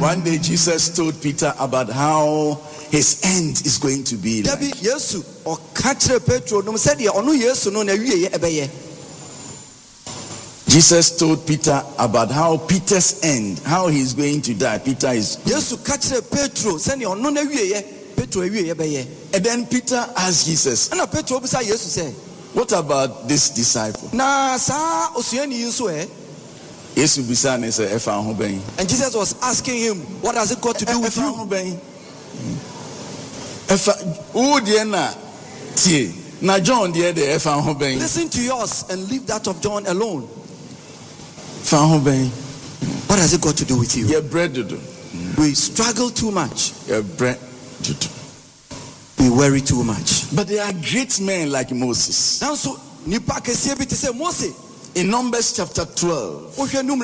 One day Jesus told Peter about how his end is going to be like. Jesus told Peter about how Peter's end, how he's going to die. Peter is. And then Peter asked Jesus, what about this disciple? And Jesus was asking him, what has it got to do with you? Listen to yours and leave that of John alone. What has it got to do with you? We struggle too much. We worry too much. But there are great men like Moses. In Numbers chapter 12,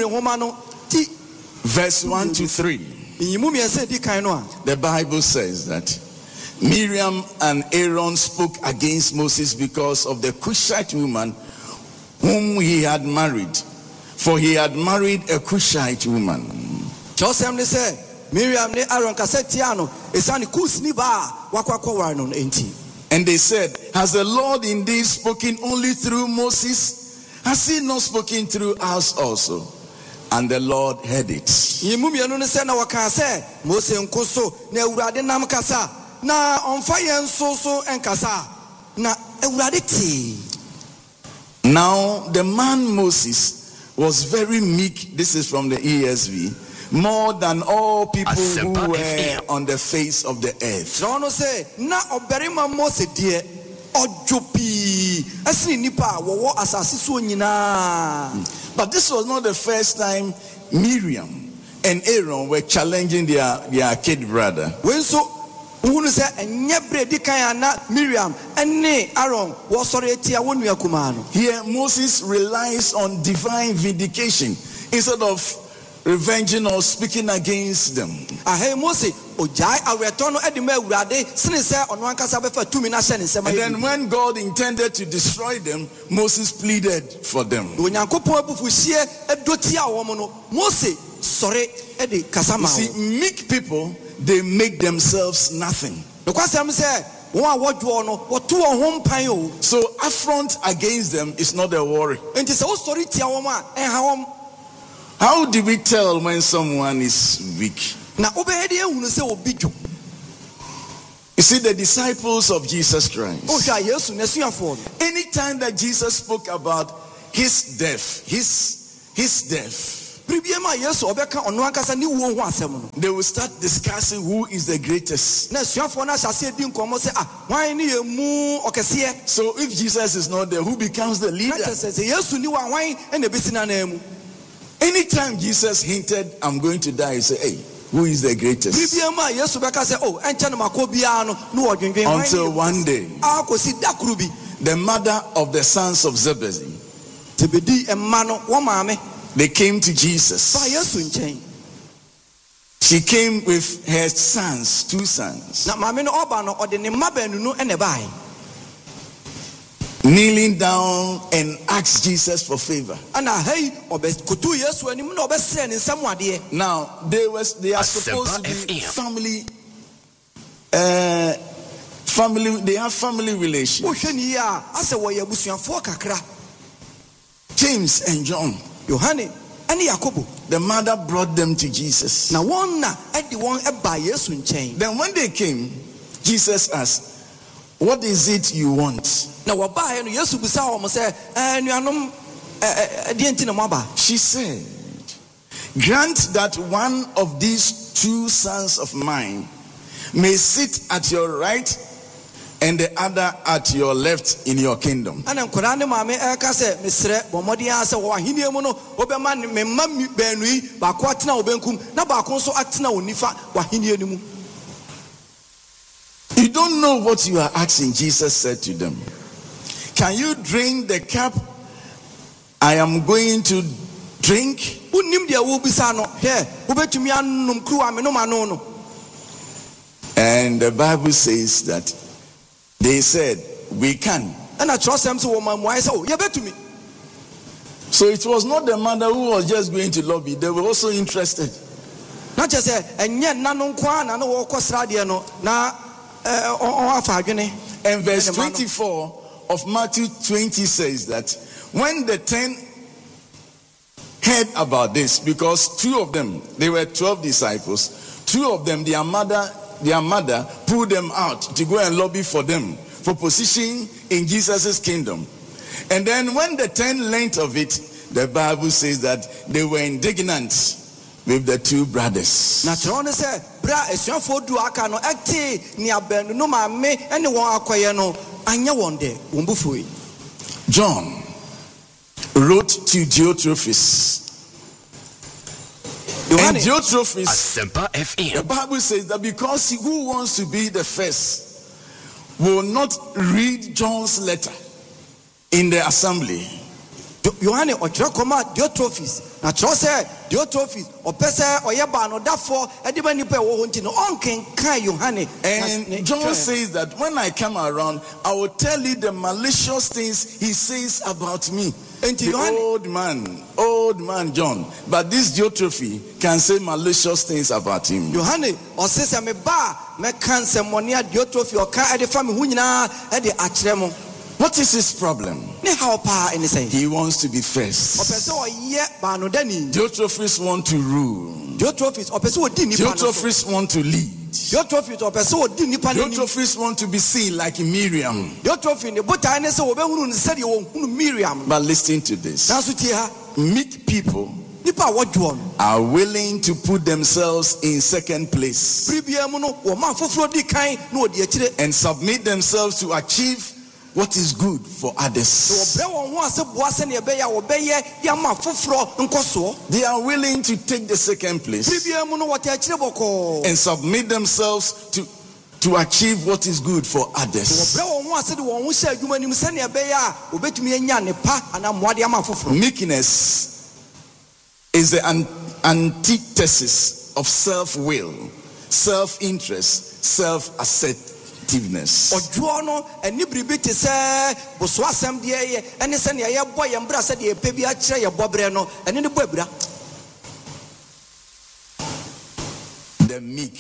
verse 1 to 3, the Bible says that Miriam and Aaron spoke against Moses because of the Cushite woman whom he had married. For he had married a Cushite woman. And they said, has the Lord indeed spoken only through Moses? Has he not spoken through us also? And the Lord heard it. Now the man Moses was very meek. This is from the ESV. More than all people who were on the face of the earth. But this was not the first time Miriam and Aaron were challenging their kid brother. Here Moses relies on divine vindication instead of revenging or speaking against them. And then when God intended to destroy them, Moses pleaded for them. You see, meek people, they make themselves nothing. So affront against them is not a worry. How do we tell when someone is weak? You see, the disciples of Jesus Christ, anytime that Jesus spoke about his death, they will start discussing who is the greatest. So if Jesus is not there, who becomes the leader? Anytime Jesus hinted, I'm going to die, he said, hey, who is the greatest? Until one day, the mother of the sons of Zebedee, they came to Jesus. She came with her sons, 2 sons. Kneeling down and asked Jesus for favor. Now they are supposed to be family. They have family relations. James and John, the mother brought them to Jesus. Then when they came, Jesus asked, what is it you want? She said, grant that one of these 2 sons of mine may sit at your right and the other at your left in your kingdom. You don't know what you are asking, Jesus said to them. Can you drink the cup I am going to drink? And the Bible says that they said, we can. So it was not the mother who was just going to lobby. They were also interested. They And verse 24 of Matthew 20 says that when the 10 heard about this, because 2 of them, they were 12 disciples, 2 of them, their mother pulled them out to go and lobby for them for position in Jesus' kingdom. And then when the 10 learned of it, the Bible says that they were indignant with the 2 brothers. John wrote to Diotrephes. And Diotrephes, the Bible says that because he who wants to be the first will not read John's letter in the assembly. Yohane ochrekoma Diotrephes na chose Diotrephes opese oyeba no dafo ediba nipa wo ho ntino onkenkan Yohane. And John says that when I come around, I will tell you the malicious things he says about me. The old man John, but this Diotrephes can say malicious things about him. Yohane osese me ba me kan semonia Diotrephes o kan ede fa me hu nyina ede akyere mo. What is his problem? He wants to be first. Diotrephes want to rule. Diotrephes want to lead. Diotrephes want to be seen like Miriam. But listen to this. Meek people are willing to put themselves in second place and submit themselves to achieve what is good for others. They are willing to take the second place and submit themselves to achieve what is good for others. Meekness is the antithesis of self-will, self-interest, self-acceptance. Ojuono eni bribiti se boso asem de ye ene se ne ye boy mbra se de pe bi a kire ye bobre no ene ne boabura. The meek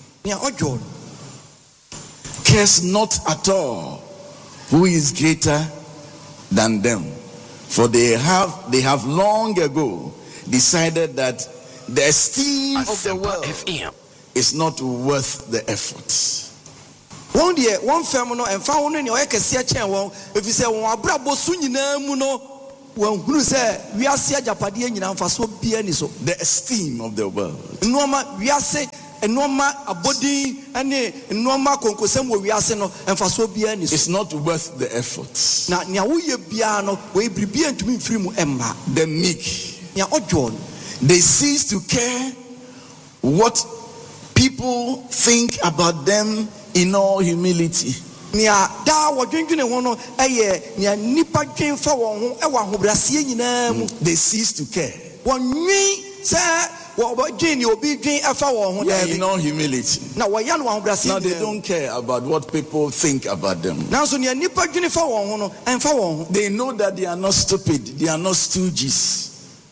cares not at all who is greater than them, for they have long ago decided that the esteem of the world is not worth the effort. One day, one family and found in your Ekasia channel. If you say, "One brabo sunina muno," when say we are see Japadian in Faso pianiso. The esteem of the world. Norma, we are say, and Norma a body and Norma concosem we are saying and Faso pianiso. It's not worth the effort. Now, Nyauye piano, we be to me free emma. The meek, they cease to care what people think about them. In all humility, they cease to care. In all humility. Now they don't care about what people think about them. They know that they are not stupid, they are not stooges.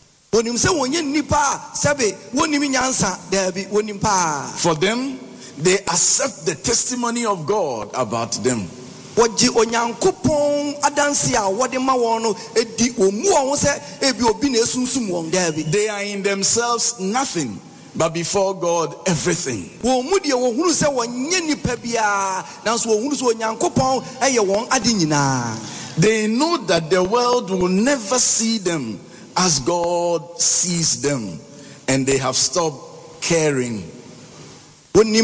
For them, they accept the testimony of God about them. They are in themselves nothing, but before God everything. They know that the world will never see them as God sees them, and they have stopped caring. They are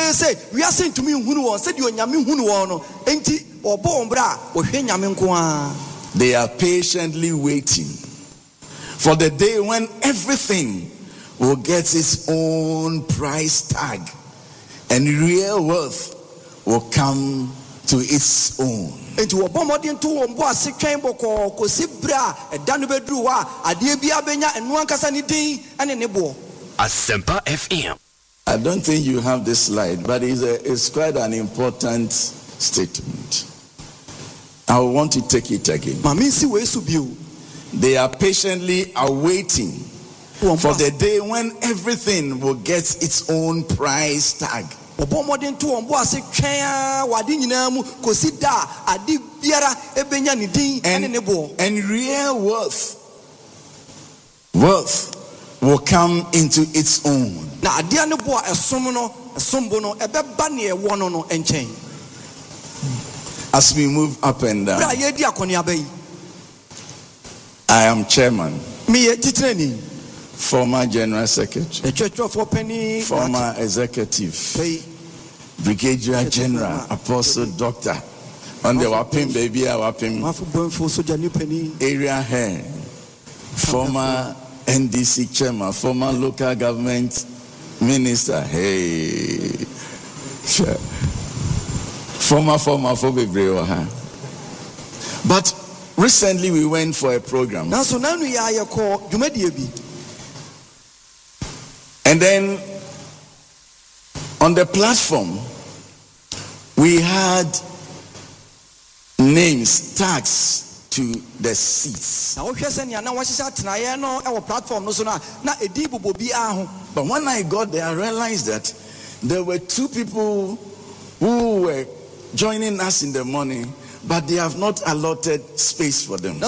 patiently waiting for the day when everything will get its own price tag and real worth will come to its own. Asempa FM. I don't think you have this slide, but it's quite an important statement. I want to take it again. They are patiently awaiting For the day when everything will get its own price tag. And real worth will come into its own. As we move up and down, I am chairman, former general secretary, former executive, brigadier general, apostle, doctor, on the Wapim baby, Wapim, area head, former NDC chairman, former local government minister, hey, former but recently we went for a program. And then on the platform, we had names, tags to the seats. But when I got there, I realized that there were two people who were joining us in the morning, but they have not allotted space for them.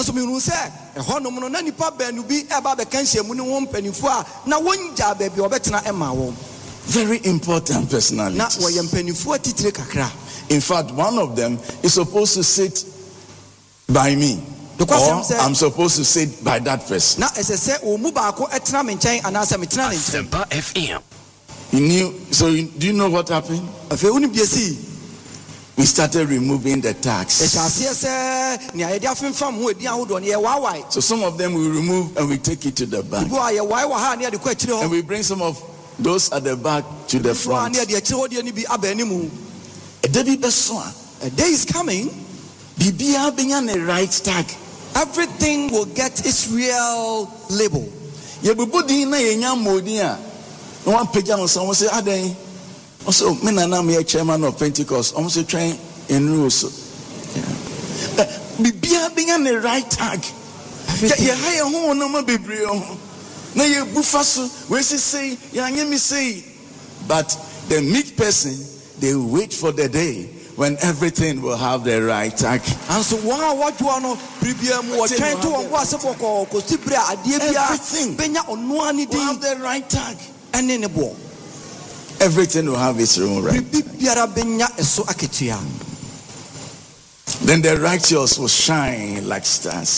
Very important personalities. In fact, one of them is supposed to sit by me, or I'm supposed to sit by that person. You knew, so do you know what happened? We started removing the tags. So some of them we remove and we take it to the back. And we bring some of those at the back to the front. A day is coming. The right tag. Everything will get its real label. One page on someone say, also, me a chairman of Pentecost. I'm also trying in rules. Be being the right tag. You hire home no be brio. Now you bufasu. Where say me say. But the meek person, they wait for the day when everything will have the right tag. And so what you are not everything will have the right tag. And in the ball. Everything will have its own right. Then the righteous will shine like stars.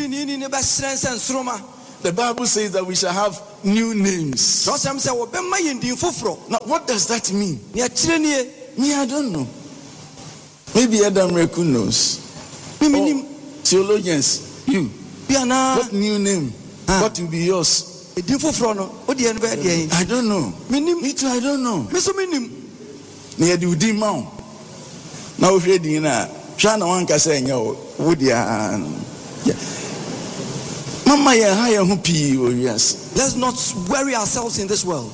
The Bible says that we shall have new names. Now, what does that mean? Me, I don't know. Maybe Adam Reku knows. Theologians, you. What new name? What will be yours? I don't know. Me too, I don't know. Near the Udimau. Now, if you're dinner, China one can say, would ya? Mama, yes. Let's not worry ourselves in this world.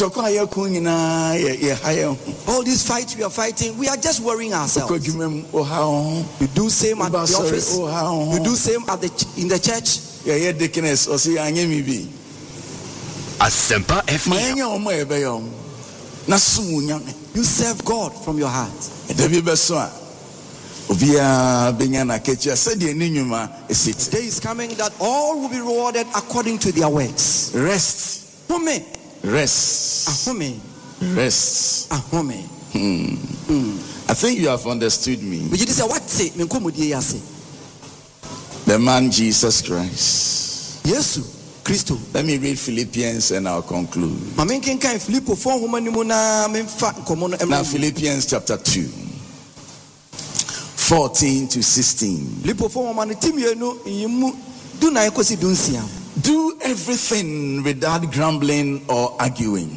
All these fights we are fighting, we are just worrying ourselves. You do same at the office. You do same in the church. Yeah, deaconess or say be. Asempa FM. You serve God from your heart. The day is coming that all will be rewarded according to their works. Rest. Rest. Rest. I think you have understood me. The man Jesus Christ. Yes. Christo. Let me read Philippians and I'll conclude. Now Philippians chapter 2, 14 to 16. Do everything without grumbling or arguing.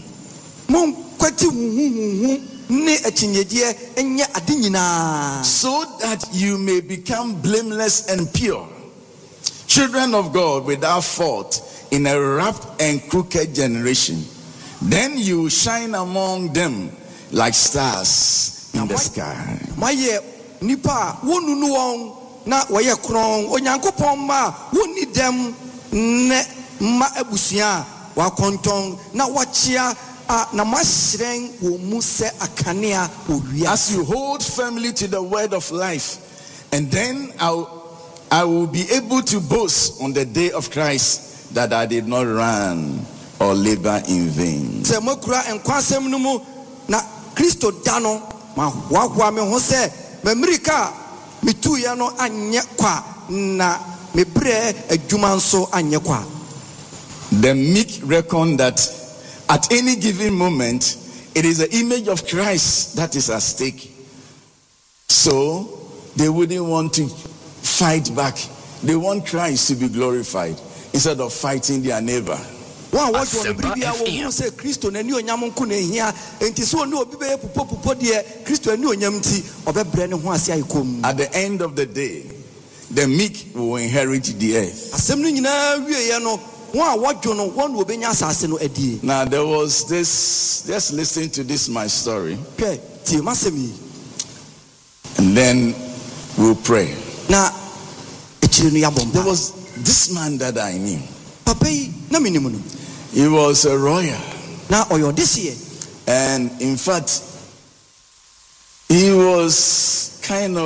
So that you may become blameless and pure, children of God without fault in a corrupt and crooked generation. Then you shine among them like stars in the sky. Nipa wonu won na waye kron onyankopon ma woni dem ne ma abusua wakontong na wachia na mashreng wo mu se akanea owia. As you hold firmly to the word of life, and then I will be able to boast on the day of Christ that I did not run or labor in vain. Se mokura enkwasem no mu na Kristo dano ma hwahwa me ho se mamirika mitu ya no anye kwa na mebre adwuma nso anye kwa. The meek reckon that at any given moment it is the image of Christ that is at stake, so they wouldn't want to fight back. They want Christ to be glorified instead of fighting their neighbor. One what you want say Kristo na ni onyam nko na ehia enti so no obi be pupo de Kristo ni onyam ti obebre ne ho ase ayikom. At the end of the day, the meek will inherit the earth. Asem no nyina wieye no one what you know one obenya asase no adie. Now there was this, just listen to this my story. Okay, ti masemi. And then we'll pray. Na echire no yabomba. There was this man that I knew. Papa yi na minimu no. He was a lawyer. Na oyo this year. And in fact, he was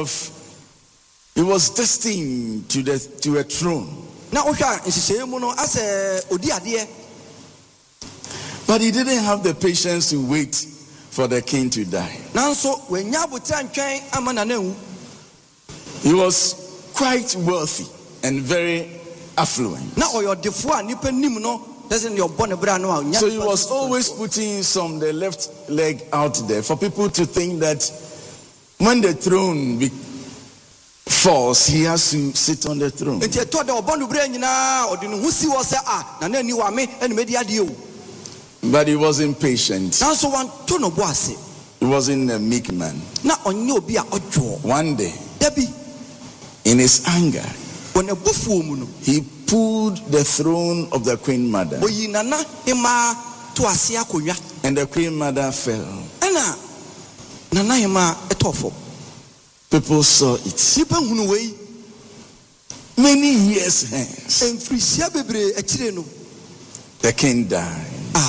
destined to a throne. Na ohwa nsise mu no ase odi ade. But he didn't have the patience to wait for the king to die. Nanso wenya botan twen amana na hu. He was quite wealthy and very affluent. Na oyo defo a nipa nim no. So he was always putting the left leg out there for people to think that when the throne falls, he has to sit on the throne. But he wasn't patient. He wasn't a meek man. One day, in his anger, he pulled the throne of the queen mother, and the queen mother fell. People saw it. Many years hence, the king died.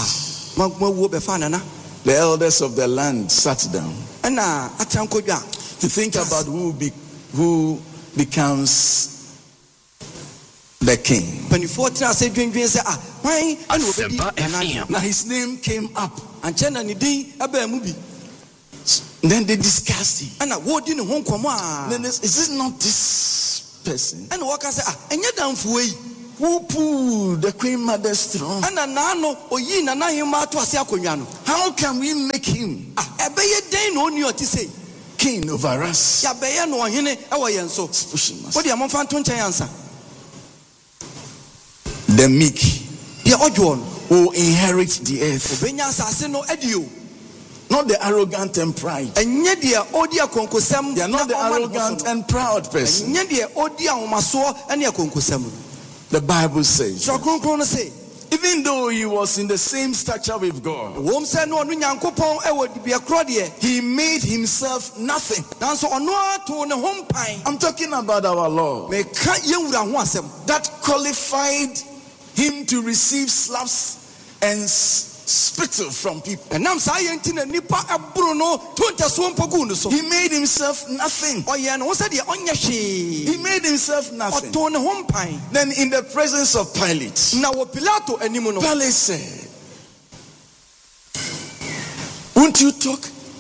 The elders of the land sat down to think about who becomes the king. Now his name came up. Then they discussed him. Then is it not this person who pulled the queen mother's throne? How can we make him king over us? It's pushing us. The meek will inherit the earth. Not the arrogant and pride. They are not the arrogant and proud person. The Bible says, even though he was in the same stature with God, he made himself nothing. I'm talking about our Lord. That qualified him to receive slaps and spittle from people. He made himself nothing. He made himself nothing. Then in the presence of Pilate, Pilate said, won't you talk?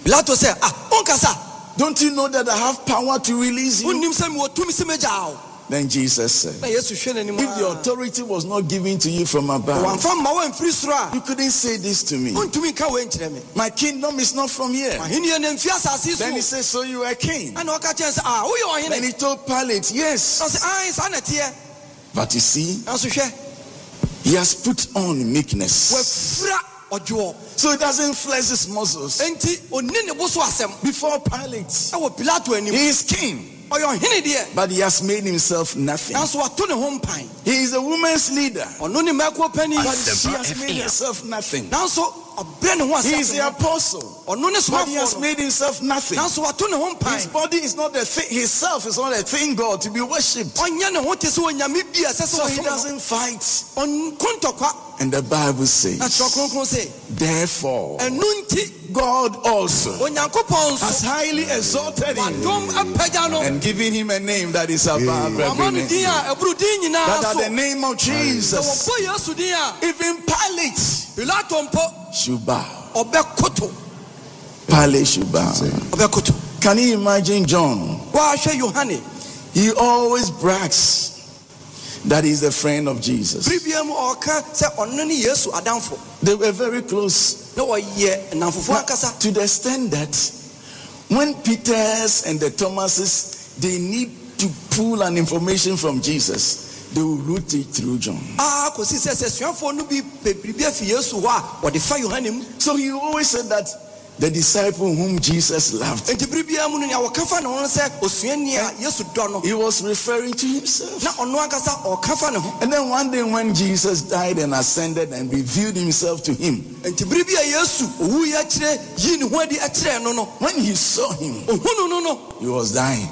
Don't you know that I have power to release you? Then Jesus said, if the authority was not given to you from above, you couldn't say this to me. My kingdom is not from here. Then he said, so you are king. Then he told Pilate, yes. But you see, he has put on meekness, so he doesn't flex his muscles before Pilate. He is king, but he has made himself nothing. He is a woman's leader, but she has made herself nothing. He is the apostle, but he has made himself nothing. His body is not a thing, himself is not a thing God to be worshipped. So he doesn't fight. And the Bible says, therefore, God also has highly exalted him and given him a name that is above every name. That at the name of Jesus, even Pilate should bow. Pilate should bow. Can you imagine John? He always brags that he's a friend of Jesus. They were very close. To the extent that when Peter's and the Thomases, they need to pull an information from Jesus, they will route it through John. So he always said that the disciple whom Jesus loved, he was referring to himself. And then one day when Jesus died and ascended and revealed himself to him, when he saw him, he was dying.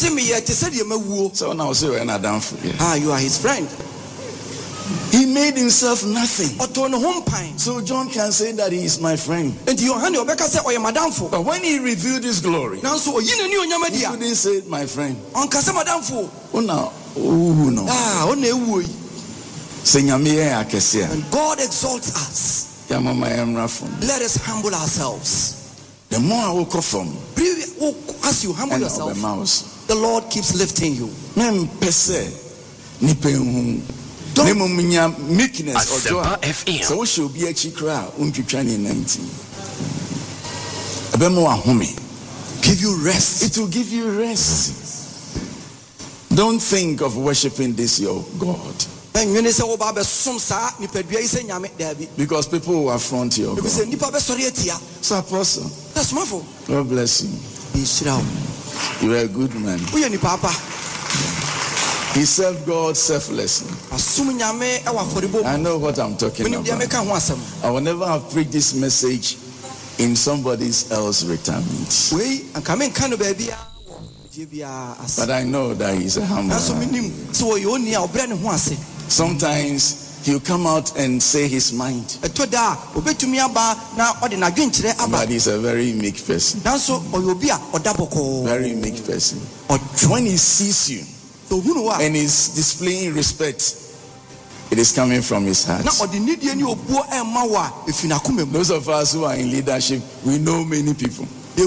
So now you are his friend. He made himself nothing. So John can say that he is my friend. But when he revealed his glory, he couldn't say my friend. And God exalts us. Let us humble ourselves. The more I will from, as you humble yourself, the Lord keeps lifting you. Meekness or joy. So we should be a chikra. Give you rest. It will give you rest. Don't think of worshiping this your God, because people will affront your God. So Apostle, God bless you. You are a good man. He served God selflessly. I know what I'm talking about. I will never have preached this message in somebody else's retirement. But I know that he's a humble man. Sometimes he'll come out and say his mind, but he's a very meek person. Very meek person. When he sees you and is displaying respect, it is coming from his heart. Those of us who are in leadership, we know many people.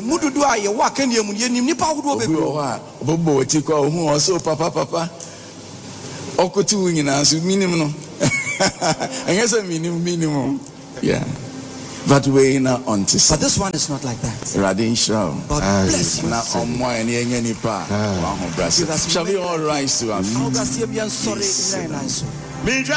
Yeah. But we're not on to. But this one is not like that. God bless you. Shall we all rise to our feet?